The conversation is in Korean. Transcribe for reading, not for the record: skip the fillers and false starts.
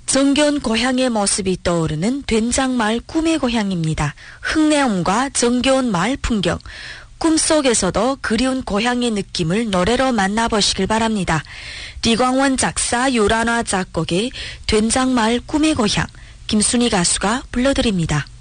정겨운 고향의 모습이 떠오르는 된장마을 꿈의 고향입니다. 흙내음과 정겨운 마을 풍경, 꿈속에서도 그리운 고향의 느낌을 노래로 만나보시길 바랍니다. 리광원 작사 요란화 작곡의 된장마을 꿈의 고향, 김순희 가수가 불러드립니다.